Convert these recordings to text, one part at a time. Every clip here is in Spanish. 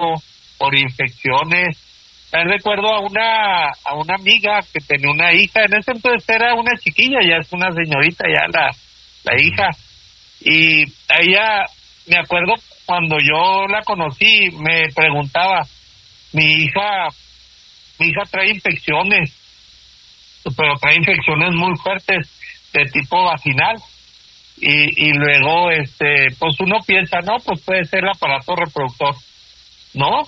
médico por infecciones. Recuerdo a una amiga que tenía una hija, en ese entonces era una chiquilla, ya es una señorita ya la hija, y a ella, me acuerdo cuando yo la conocí, me preguntaba, mi hija trae infecciones, pero trae infecciones muy fuertes de tipo vaginal, y luego pues uno piensa, no, pues puede ser el aparato reproductor. No,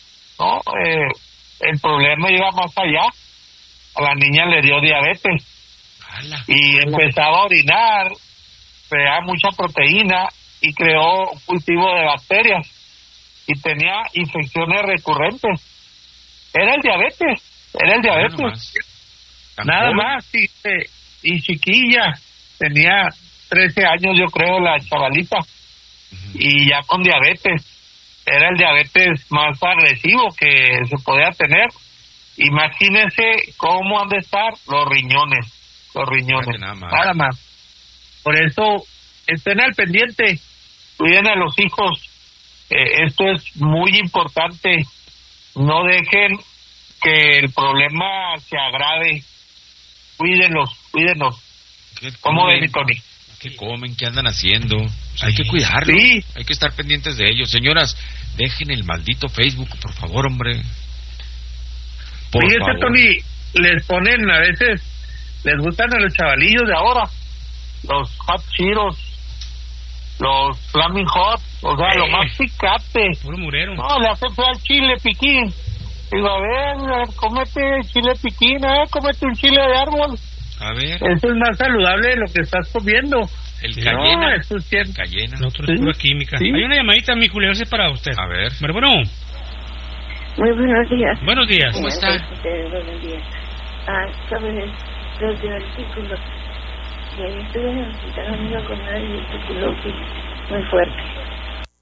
el problema iba más allá. A la niña le dio diabetes y empezaba a orinar, creaba mucha proteína y creó un cultivo de bacterias y tenía infecciones recurrentes. Era el diabetes. Nada más. Y chiquilla, tenía 13 años yo creo la chavalita, y ya con diabetes. Era el diabetes más agresivo que se podía tener. Imagínense cómo han de estar los riñones. Nada más. Por eso, estén al pendiente, cuiden a los hijos. Esto es muy importante. No dejen que el problema se agrave. Cuídenlos. ¿Cómo ven, Tony? ¿Qué comen? ¿Qué andan haciendo? Hay que cuidarlos, hay que estar pendientes de ellos. Señoras, dejen el maldito Facebook, por favor, hombre. Fíjate, Tony, les ponen a veces, les gustan a los chavalillos de ahora, los Hot Cheetos, los Flaming Hot, o sea, lo más picante. Puro murero. No, le hace feo al chile piquín. Digo, a ver, cómete chile piquín, cómete un chile de árbol. A ver. Eso es más saludable de lo que estás comiendo. El cayena. No, eso es cierto. Lo otro es pura química. Sí. Hay una llamadita, mi Julio, ese para usted. A ver. Bueno. Muy buenos días. Buenos días. ¿Cómo está? Buenos días. Sobre los divertículos. Estuve en el hospital amigo con una diverticulosis muy fuerte.